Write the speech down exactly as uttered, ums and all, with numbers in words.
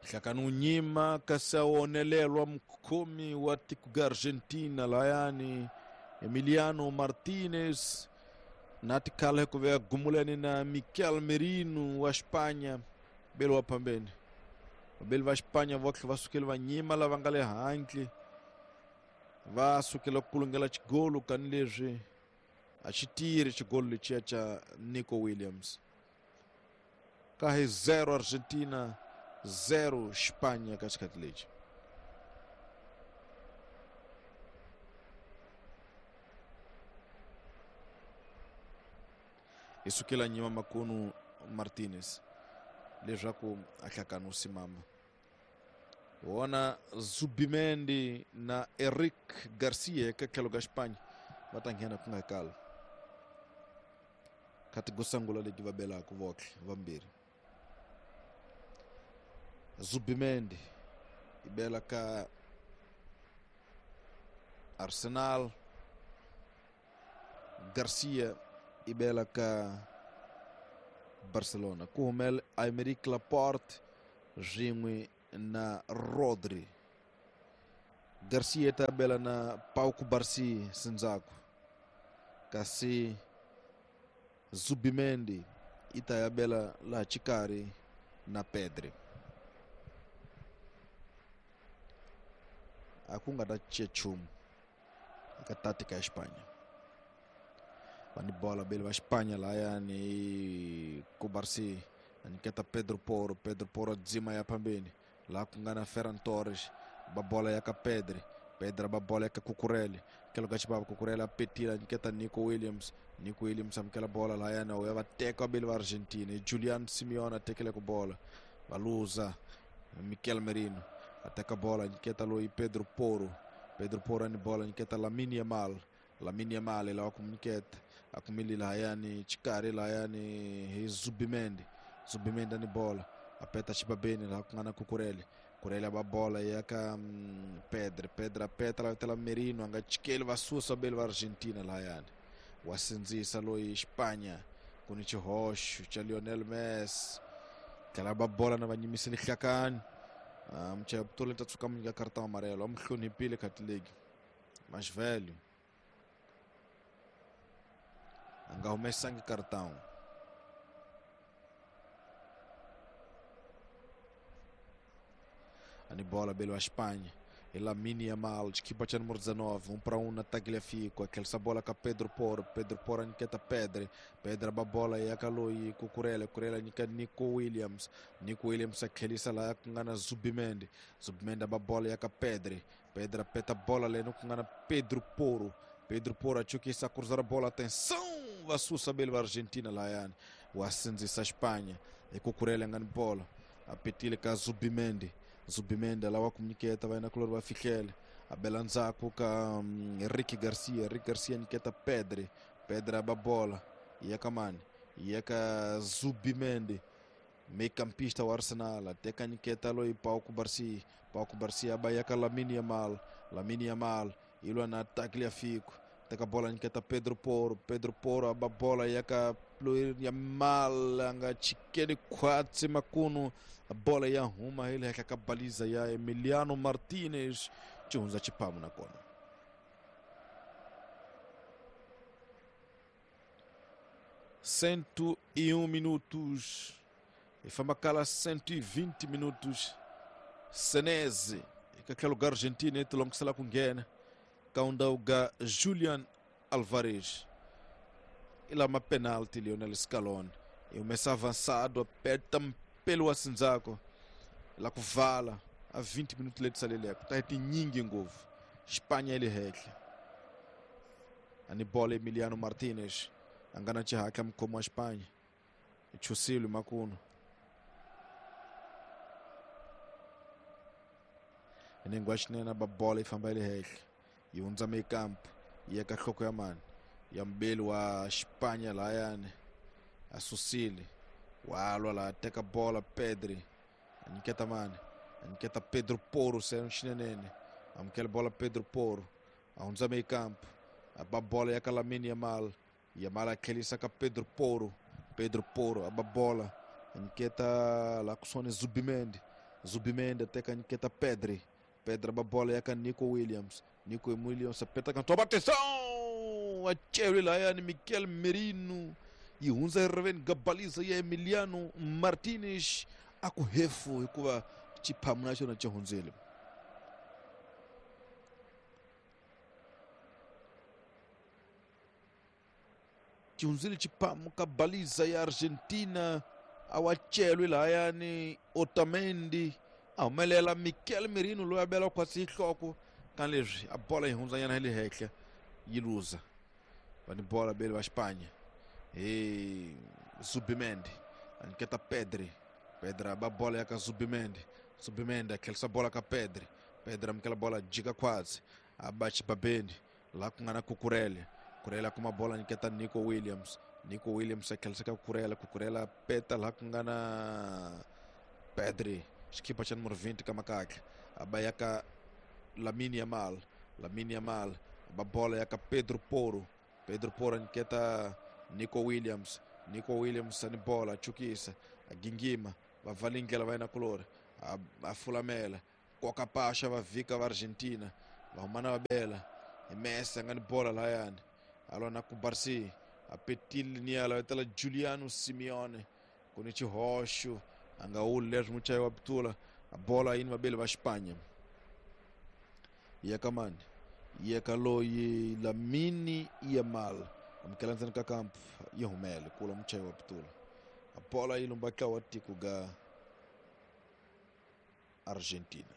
Hlakanu nyima kasaonelelwa mkumi wa tiku Argentina layani Emiliano Martinez nati kala kuvea gumuleni na Mikel Merino wa Espanha belo wa pambeni belo wa Espanha vokli vasukile va nyima la vangale hankli vasukile kulungela chigolu kanilezwi achitiri chigolu lichia cha Nico Williams. Kahi zero Argentina zero Espanha katikati leji. Isukila nyima makunu Martinez lejaku ahlakanu simama. Wana Zubimendi na Eric Garcia kakaloga Espanha batangena kungakala kati gusangula legi vabela kuvokli vambiri. Zubimendi ibela ka Arsenal, Garcia ibela ka Barcelona. Kuhumel Aymeric Laporte jimwe na Rodri. Garcia tabela na Pau Kubarsi Sinzaku. Kasi Zubimendi itayabela la Chikari na Pedri. Akunga da chechum ikatática a Espanha. Pani bola bela a Espanha lá yani Kubarsi aniketa Pedro Porro, Pedro Porro dzima ya pambeni. Lá kungana Ferran Torres, ba bola ya ka Pedri, Pedra ba bola ya ka Cucurella. Kelo gachibaba Cucurella apetila aniketa Nico Williams, Nico Williams amkela bola lá yana o yava teko bela Argentina. E Julian Simeone tekele ko bola. Baluza Mikel Merino. Ataca a bola, inquieta Lui Pedro Porro. Pedro Porro ani bola, inquieta Lamine Yamal. Lamine Yamal, ele com inquieta. A comili lá, yani Chikari lá, yani Zubimendi. Zubimendi ani bola. Apeta Chibabeni lá com Ana Cucurella. Cucurella a bola, e a um, Pedro. Pedro a Petra, tela Merino. Anga Chikele va sua sabelo Argentina lá, yani. O Asenzi Saloi Espanha. Com Ichi Roxo, tinha Lionel Messi. Aquela bola na vanyimisini Khakan. Mche Ptole tatsuka mniga cartão amarelo. Amkhuni pile katilegi. Mais velho. Angaume sangue cartão. Ani bola belo a Espanha. Ela mini Yamal, de equipa de número dezenove, um para um na Tagliafico, aquela bola com Pedro Porro, Pedro Porro aniqueta Pedro, Pedro a bola e a calo e Cucurella, Cucurella aniqueta Nico Williams, Nico Williams aquele sala com gana Zubimendi, Zubimendi a bola e a Pedro, Pedro peta bola lendo com gana Pedro Porro, Pedro Porro achou que ia cruzar a bola, atenção, a sua saber a Argentina lá, yani, o ascenso essa Espanha, e Cucurella engana bola, a petile com Zubimendi. Zubimendi lá o comunicata vai na cor vai ficar a Belanzaco com um, Henrique Garcia, Henrique Garcia niqueta Pedro, Pedro a bola e a Camani e a Zubimendi meio campista o Arsenal até que niqueta lo e Pau Kubarsi, Pau Kubarsi a baia com Lamine Yamal, Lamine Yamal e lo na Tagliafico, até que a bola niqueta Pedro Porro, Pedro Porro a bola e a Pluir Yamal anga chikele quatse makuno a bola ya huma ele que a baliza ya Emiliano Martinez chunza chipamu na kona. cento e um minutos e famacala cento e vinte minutos. Senese que aquele lugar argentino é longo sala com Guiana kaundauga Julian Alvarez. Ele é uma penalti Lionel Scaloni. E o Messi avançado aperta pelo Asinzaco. Ele vala a vinte minutos de saleleco. Tá tem ninguém govo. Espanha ele recle. Anibola Emiliano Martinez. Angana chihakam como a Espanha. E Chusilo Macuno. E ninguém na bola e famba ele recle. E um meio campo. E é cachorro é mano. Yambelo a Espanha lá yani a Sucile walo lá teka bola Pedri aniketa mane aniketa Pedro Porro saiu chinenene amkela bola Pedro Porro aunza meio campo a bola é aquela Lamine Yamal Yamal aquele saca Pedro Porro Pedro Porro a bola aniketa lá com Zubimendi Zubimendi teka Nketa Pedri. Pedri ba bola yaka Nico Williams. Nico Williams apeta kan toba atenção! Achele lá yani Mikel Merino. E hunza reven gabaliza ya Emiliano Martinez akuhefu hikuva chiphamu nacho na chihunzile. Chihunzile chiphamu kabaliza ya Argentina awachelwe la yani Otamendi ahumelela Mikel Merino lo yabela kwa sihloko kan leswi a bola ihundza yana le henhla yi luza vani bola bele va Espanha. E Zubimendi Nketa Pedri. Pedri ba bola yaka Zubimendi. Zubimendi akhelisa bola ka Pedri. Pedri amkela bola jika quase abate babeni lá ku nga na Cucurella. Cucurella kuma bola Nketa Nico Williams. Nico Williams akhelisa ka Cucurella. Cucurella peta lá ku nga na Pedri. Skipa cha número vinte kama kake aba yaka Lamine Yamal. Lamine Yamal ba bola yaka Pedro Porro. Pedro Porro Nketa Nico Williams. Nico Williams ani bola chukisa agingima vavalingela vai na color a fulamela koka pasha va vika va Argentina va humana va bela e Messi ngani bola la yani alona ku Barsi a petil ni ala tela Giuliano Simeone kuni chihosho anga ules mucha wa Ptula a bola in va bela va Espanha ya kamani ya kaloyi Lamine Yamal amkelanzani ka campo yehumele kula mucha wa Ptula a bola ilumba ka watiko ga Argentina.